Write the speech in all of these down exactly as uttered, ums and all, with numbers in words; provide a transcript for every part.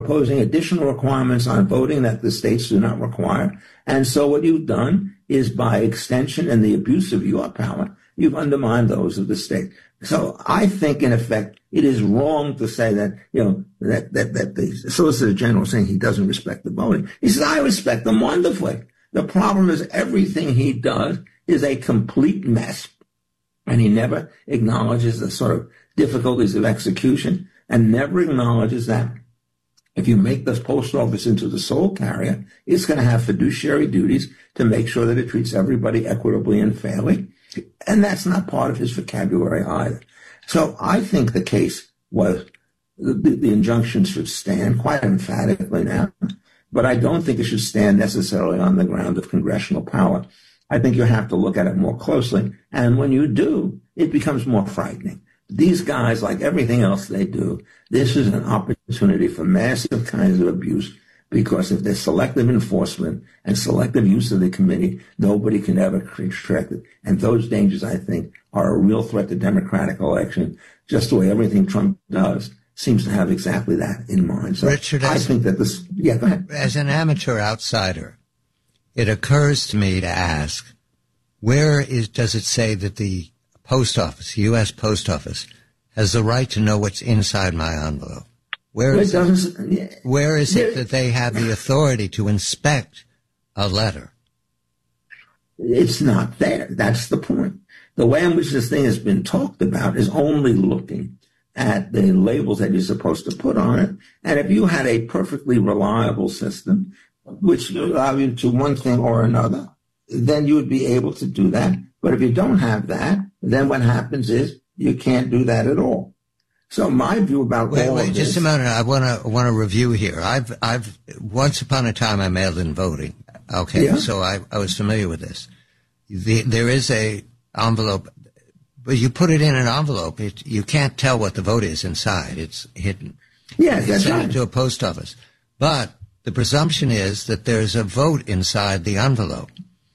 imposing additional requirements on voting that the states do not require. And so what you've done is, by extension and the abuse of your power, you've undermined those of the state. So I think, in effect, it is wrong to say that, you know, that, that, that the Solicitor General is saying he doesn't respect the voting. He says, I respect them wonderfully. The problem is everything he does is a complete mess. And he never acknowledges the sort of difficulties of execution, and never acknowledges that if you make the post office into the sole carrier, it's going to have fiduciary duties to make sure that it treats everybody equitably and fairly. And that's not part of his vocabulary either. So I think the case was, the, the injunction should stand quite emphatically now, but I don't think it should stand necessarily on the ground of congressional power. I think you have to look at it more closely. And when you do, it becomes more frightening. These guys, like everything else they do, this is an opportunity for massive kinds of abuse, because if there's selective enforcement and selective use of the committee, nobody can ever restrict it. And those dangers, I think, are a real threat to democratic election, just the way everything Trump does seems to have exactly that in mind. So Richard, I as, think that this, yeah, go ahead. As an amateur outsider, it occurs to me to ask, where is, does it say that the Post Office, U S Post Office, has the right to know what's inside my envelope? Where is well, it, it, where is it that they have the authority to inspect a letter? It's not there. That's the point. The way in which this thing has been talked about is only looking at the labels that you're supposed to put on it. And if you had a perfectly reliable system, which allow you to one thing or another, then you would be able to do that. But if you don't have that, then what happens is you can't do that at all. So my view about wait, all wait, of just this, a minute. I want to want to review here. I've I've once upon a time I mailed in voting. Okay, yeah. so I I was familiar with this. The, there is a envelope, but you put it in an envelope. It, you can't tell what the vote is inside. It's hidden. Yeah, it's that's sent right. to a post office, but the presumption is that there's a vote inside the envelope.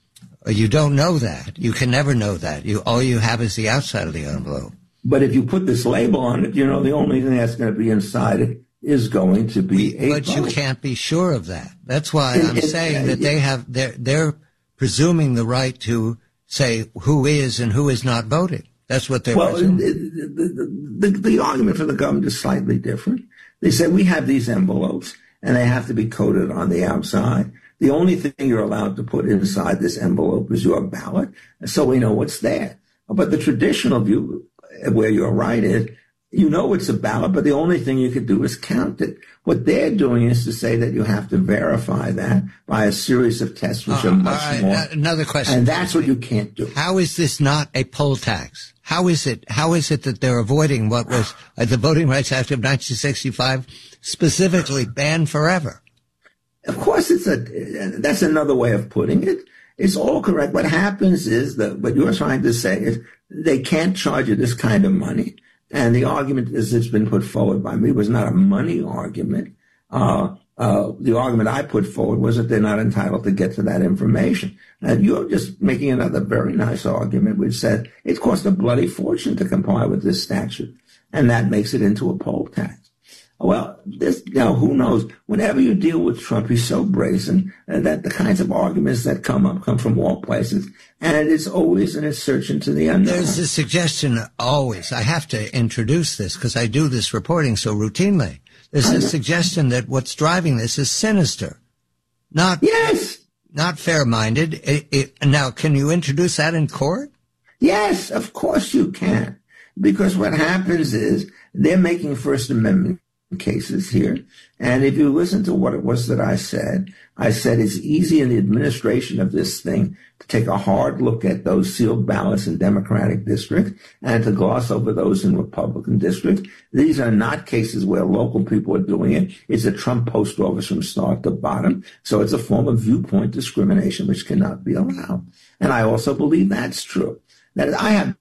You don't know that. You can never know that. You all you have is the outside of the envelope. But if you put this label on it, you know, the only thing that's going to be inside it is going to be a But vote. you can't be sure of that. That's why It- I'm it- saying uh, that they have, they're, they're presuming the right to say who is and who is not voting. That's what they're Well, presuming. the, the, the, the argument for the government is slightly different. They say we have these envelopes and they have to be coded on the outside. The only thing you're allowed to put inside this envelope is your ballot, so we know what's there. But the traditional view, where you're right, is you know it's a ballot, but the only thing you could do is count it. What they're doing is to say that you have to verify that by a series of tests, which Uh, are much all right, more. uh, another question. And that's what you can't do. How is this not a poll tax? How is it? How is it that they're avoiding what was uh, the Voting Rights Act of nineteen sixty-five specifically banned forever? Of course, it's a, that's another way of putting it. It's all correct. What happens is that what you're trying to say is they can't charge you this kind of money. And the argument, as it's been put forward by me, was not a money argument. Uh, uh, the argument I put forward was that they're not entitled to get to that information. And you're just making another very nice argument, which said it costs a bloody fortune to comply with this statute. And that makes it into a poll tax. Well, this, you know, who knows? Whenever you deal with Trump, he's so brazen uh, that the kinds of arguments that come up come from all places. And it's always an assertion to the unknown. There's a suggestion always. I have to introduce this because I do this reporting so routinely. There's a suggestion that what's driving this is sinister, not yes, not fair-minded. It, it, now, can you introduce that in court? Yes, of course you can. Because what happens is they're making First Amendment cases here. And if you listen to what it was that I said, I said it's easy in the administration of this thing to take a hard look at those sealed ballots in Democratic districts and to gloss over those in Republican districts. These are not cases where local people are doing it. It's a Trump post office from start to bottom. So it's a form of viewpoint discrimination which cannot be allowed. And I also believe that's true. That I have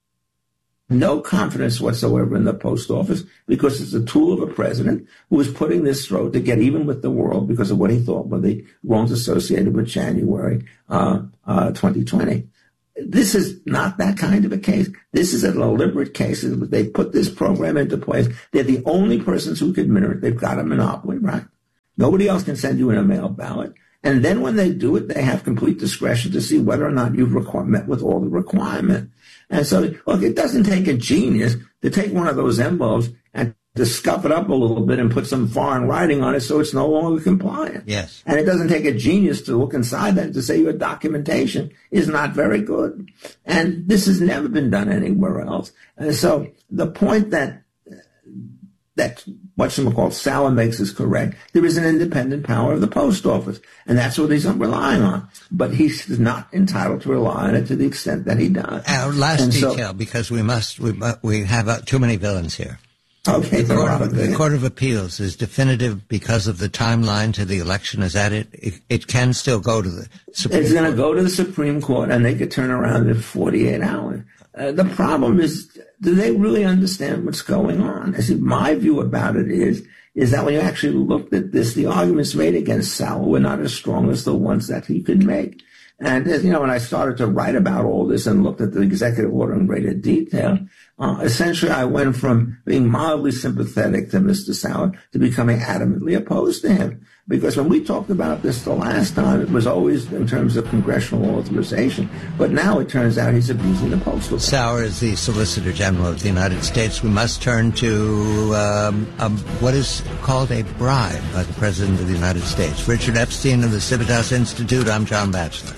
no confidence whatsoever in the post office because it's a tool of a president who is putting this through to get even with the world because of what he thought were the wrongs associated with January uh, uh, twenty twenty. This is not that kind of a case. This is a deliberate case. They put this program into place. They're the only persons who can administer it. They've got a monopoly, right? Nobody else can send you in a mail ballot. And then when they do it, they have complete discretion to see whether or not you've requ- met with all the requirement. And so, look, it doesn't take a genius to take one of those envelopes and to scuff it up a little bit and put some foreign writing on it so it's no longer compliant. Yes. And it doesn't take a genius to look inside that to say your documentation is not very good. And this has never been done anywhere else. And so the point that that whatchamacallit Sauer makes is correct. There is an independent power of the post office, and that's what he's relying on. But he's not entitled to rely on it to the extent that he does. Our last and detail, so, because we must, we, we have uh, too many villains here. Okay, the, Court of, the the Court of Appeals is definitive because of the timeline to the election. Is that it? It, it can still go to the Supreme It's Court. going to go to the Supreme Court, and they could turn around in forty-eight hours. Uh, the problem is, do they really understand what's going on? I see, my view about it is, is that when you actually looked at this, the arguments made against Sauer were not as strong as the ones that he could make. And, as you know, when I started to write about all this and looked at the executive order in greater detail, uh, essentially I went from being mildly sympathetic to Mister Sauer to becoming adamantly opposed to him. Because when we talked about this the last time, it was always in terms of congressional authorization. But now it turns out he's abusing the postal power. Sauer is the Solicitor General of the United States. We must turn to um, um, what is called a bribe by the President of the United States. Richard Epstein of the Civitas Institute. I'm John Batchelor.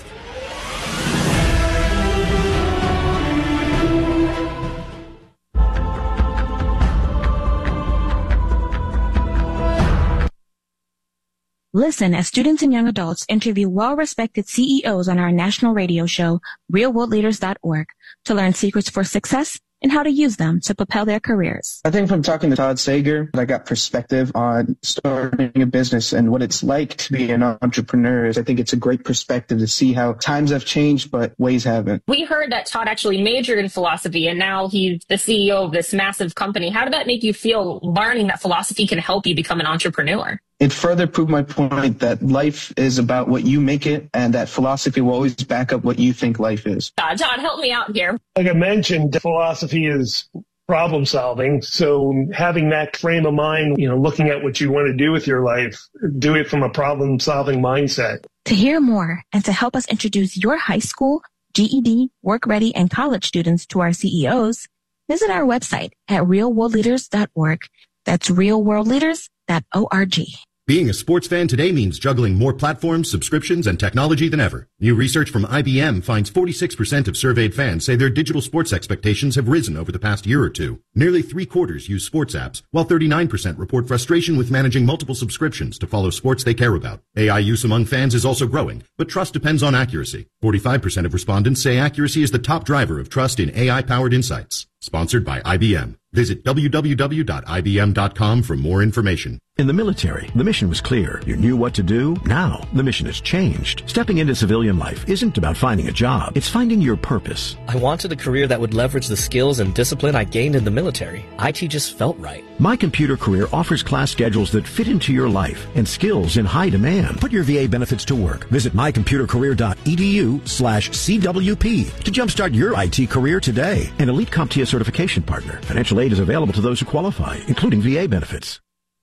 Listen as students and young adults interview well-respected C E Os on our national radio show, real world leaders dot org, to learn secrets for success and how to use them to propel their careers. I think from talking to Todd Sager, I got perspective on starting a business and what it's like to be an entrepreneur. I think it's a great perspective to see how times have changed, but ways haven't. We heard that Todd actually majored in philosophy, and now he's the C E O of this massive company. How did that make you feel, learning that philosophy can help you become an entrepreneur? It further proved my point that life is about what you make it, and that philosophy will always back up what you think life is. Uh, Todd, help me out here. Like I mentioned, philosophy is problem solving. So having that frame of mind, you know, looking at what you want to do with your life, do it from a problem solving mindset. To hear more and to help us introduce your high school, G E D, work ready, and college students to our C E Os, visit our website at real world leaders dot org. That's real world leaders dot org. Being a sports fan today means juggling more platforms, subscriptions, and technology than ever. New research from I B M finds forty-six percent of surveyed fans say their digital sports expectations have risen over the past year or two. Nearly three quarters use sports apps, while thirty-nine percent report frustration with managing multiple subscriptions to follow sports they care about. A I use among fans is also growing, but trust depends on accuracy. forty-five percent of respondents say accuracy is the top driver of trust in A I-powered insights. Sponsored by I B M. Visit w w w dot i b m dot com for more information. In the military, the mission was clear. You knew what to do. Now, the mission has changed. Stepping into civilian life isn't about finding a job. It's finding your purpose. I wanted a career that would leverage the skills and discipline I gained in the military. I T just felt right. My Computer Career offers class schedules that fit into your life and skills in high demand. Put your V A benefits to work. Visit my computer career dot e d u slash c w p to jumpstart your I T career today. An Elite CompTIA certification partner. Financial aid is available to those who qualify, including V A benefits.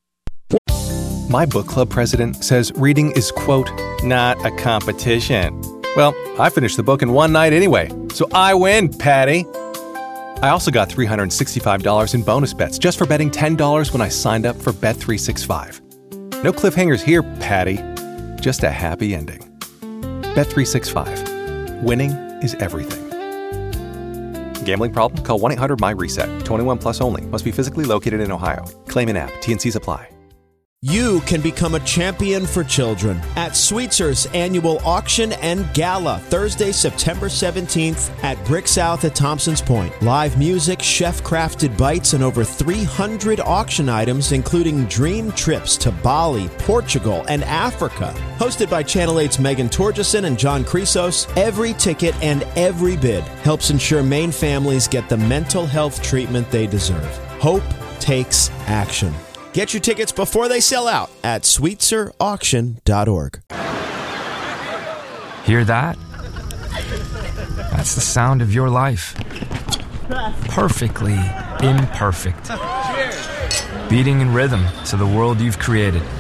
My book club president says reading is, quote, not a competition. Well, I finished the book in one night anyway, so I win, Patty. I also got three hundred sixty-five dollars in bonus bets just for betting ten dollars when I signed up for Bet three sixty-five. No cliffhangers here, Patty. Just a happy ending. Bet three sixty-five. Winning is everything. Gambling problem? Call one eight hundred my reset. twenty-one plus only. Must be physically located in Ohio. Claim in app. T and Cs apply. You can become a champion for children at Sweetzer's annual auction and gala, Thursday, September seventeenth at Brick South at Thompson's Point. Live music, chef-crafted bites, and over three hundred auction items, including dream trips to Bali, Portugal, and Africa. Hosted by Channel eight's Megan Torgeson and John Chrysos, every ticket and every bid helps ensure Maine families get the mental health treatment they deserve. Hope takes action. Get your tickets before they sell out at sweetser auction dot org. Hear that? That's the sound of your life. Perfectly imperfect. Beating in rhythm to the world you've created.